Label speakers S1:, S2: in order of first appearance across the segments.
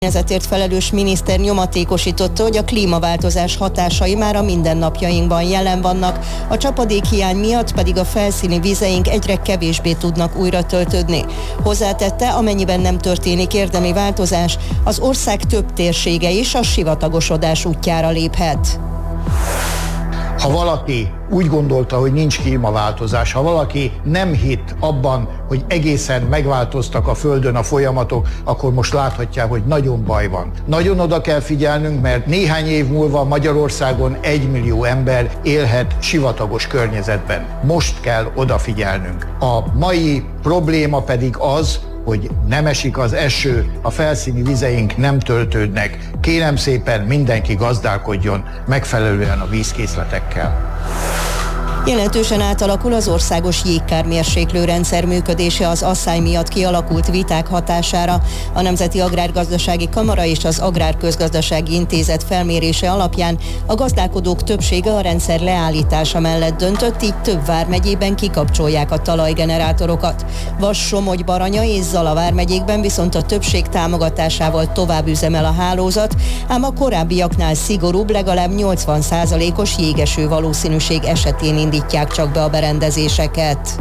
S1: Ezért felelős miniszter nyomatékosította, hogy a klímaváltozás hatásai már a mindennapjainkban jelen vannak, a csapadékhiány miatt pedig a felszíni vizeink egyre kevésbé tudnak újra töltődni. Hozzátette, amennyiben nem történik érdemi változás, az ország több térsége is a sivatagosodás útjára léphet.
S2: Ha valaki úgy gondolta, hogy nincs klímaváltozás, ha valaki nem hitt abban, hogy egészen megváltoztak a Földön a folyamatok, akkor most láthatják, hogy nagyon baj van. Nagyon oda kell figyelnünk, mert néhány év múlva Magyarországon 1 millió ember élhet sivatagos környezetben. Most kell odafigyelnünk. A mai probléma pedig az, hogy nem esik az eső, a felszíni vizeink nem töltődnek. Kérem szépen, mindenki gazdálkodjon megfelelően a vízkészletekkel.
S1: Jelentősen átalakul az országos jégkármérséklő rendszer működése az asszály miatt kialakult viták hatására. A Nemzeti Agrárgazdasági Kamara és az Agrárközgazdasági Intézet felmérése alapján a gazdálkodók többsége a rendszer leállítása mellett döntött, így több vármegyében kikapcsolják a talajgenerátorokat. Vas, Somogy, Baranya és Zala vármegyékben viszont a többség támogatásával tovább üzemel a hálózat, ám a korábbiaknál szigorúbb, legalább 80%-os jégeső valószínűség esetén indítják csak be a berendezéseket.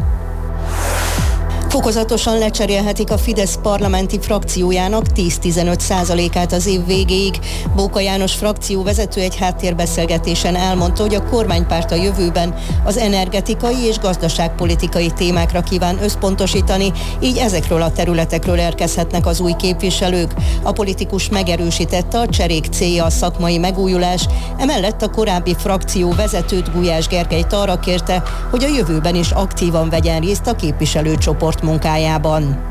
S1: Fokozatosan lecserélhetik a Fidesz parlamenti frakciójának 10-15%-át az év végéig. Bóka János frakcióvezető egy háttérbeszélgetésen elmondta, hogy a kormánypárt a jövőben az energetikai és gazdaságpolitikai témákra kíván összpontosítani, így ezekről a területekről érkezhetnek az új képviselők. A politikus megerősítette, a cserék célja a szakmai megújulás, emellett a korábbi frakcióvezetőt, Gulyás Gergelyt arra kérte, hogy a jövőben is aktívan vegyen részt a képviselőcsoport munkájában.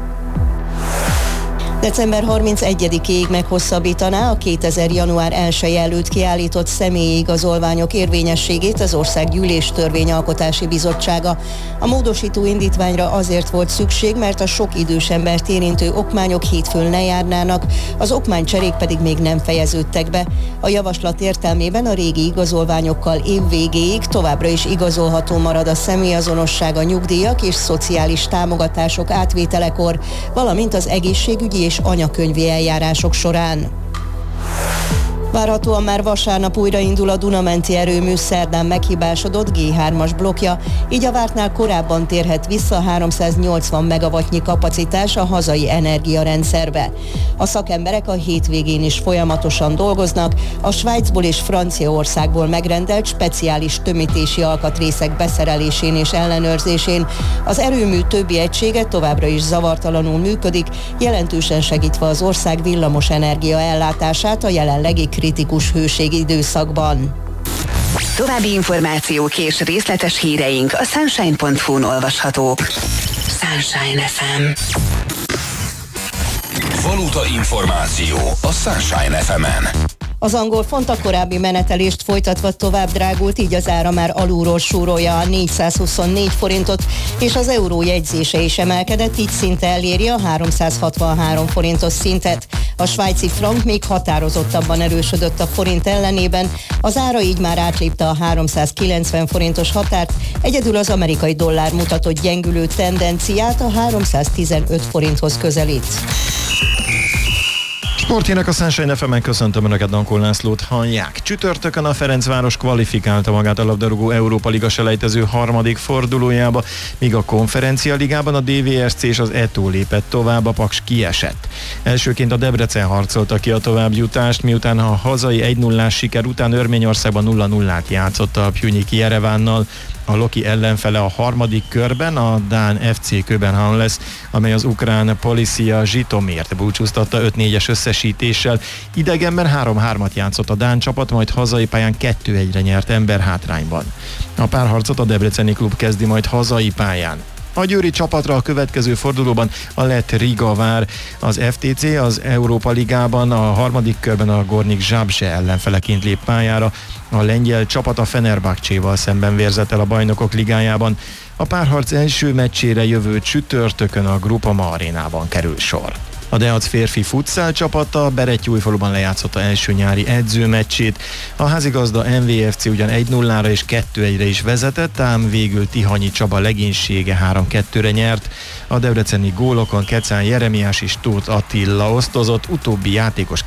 S1: December 31-ig meghosszabbítaná a 2000. január 1 előtt kiállított személyi igazolványok érvényességét az Országgyűlés Törvényalkotási Bizottsága. A módosító indítványra azért volt szükség, mert a sok idős embert érintő okmányok hétfőn lejárnának, az okmánycserék pedig még nem fejeződtek be. A javaslat értelmében a régi igazolványokkal év végéig továbbra is igazolható marad a személyazonosság a nyugdíjak és szociális támogatások átvételekor, valamint az egészségügyi és anyakönyvi eljárások során. Várhatóan már vasárnap újraindul a Duna-menti erőmű szerdán meghibásodott G3-as blokkja, így a vártnál korábban térhet vissza 380 megawattnyi kapacitás a hazai energiarendszerbe. A szakemberek a hétvégén is folyamatosan dolgoznak, a Svájcból és Franciaországból megrendelt speciális tömítési alkatrészek beszerelésén és ellenőrzésén. Az erőmű többi egysége továbbra is zavartalanul működik, jelentősen segítve az ország villamos energia ellátását a jelenlegi kritikus hőségidőszakban.
S3: További információk és részletes híreink a Sunshine.hu-n olvashatók. Sunshine FM.
S4: Valuta információ a Sunshine FM-en.
S1: Az angol font a korábbi menetelést folytatva tovább drágult, így az ára már alulról súrolja a 424 forintot, és az euró jegyzése is emelkedett, így szinte eléri a 363 forintos szintet. A svájci frank még határozottabban erősödött a forint ellenében, az ára így már átlépte a 390 forintos határt, egyedül az amerikai dollár mutatott gyengülő tendenciát, a 315 forinthoz közelít.
S5: Sportjének a Sunshine FM-en köszöntöm Önöket, Dankó Lászlót hallják. Csütörtökön a Ferencváros kvalifikálta magát a labdarúgó Európa Liga selejtező harmadik fordulójába, míg a Konferencia Ligában a DVSC és az Eto lépett tovább, a Paks kiesett. Elsőként a Debrecen harcolta ki a továbbjutást, miután a hazai 1-0-ás siker után Örményországban 0-0-át játszott a Pjunyiki Jerevánnal. A Loki ellenfele a harmadik körben a dán FC Köbenhavn lesz, amely az ukrán Policia Zsitomért búcsúztatta 5-4-es összesítéssel. Idegenben 3-3-at játszott a dán csapat, majd hazai pályán 2-1-re nyert emberhátrányban. A párharcot a debreceni klub kezdi majd hazai pályán. A győri csapatra a következő fordulóban a lett Riga vár. Az FTC az Európa Ligában a harmadik körben a Gornik Zabrze ellenfeleként lép pályára. A lengyel csapat a Fenerbahcséval szemben vérzett el a Bajnokok Ligájában. A párharc első meccsére jövő csütörtökön a Groupama arénában kerül sor. A Deac férfi futszál csapata Berettyújfaluban lejátszotta első nyári edzőmeccsét. A házigazda MVFC ugyan 1-0-ra és 2-1-re is vezetett, ám végül Tihanyi Csaba legénysége 3-2-re nyert. A debreceni gólokon Kecán Jeremiás és Tóth Attila osztozott, utóbbi játékos